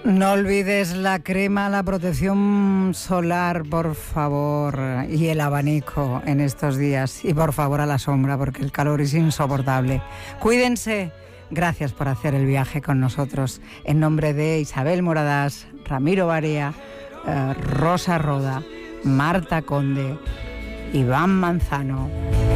No olvides la crema, la protección solar, por favor, y el abanico en estos días. Y por favor a la sombra, porque el calor es insoportable. Cuídense. Gracias por hacer el viaje con nosotros. En nombre de Isabel Moradas, Ramiro Barea, Rosa Roda, Marta Conde, Iván Manzano.